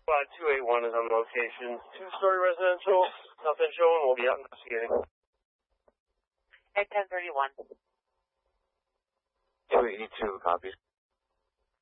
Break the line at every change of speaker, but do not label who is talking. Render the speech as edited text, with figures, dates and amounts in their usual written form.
281 is on location. Two-story residential, South End Showing. We'll be out investigating.
At 1031.
282 copies.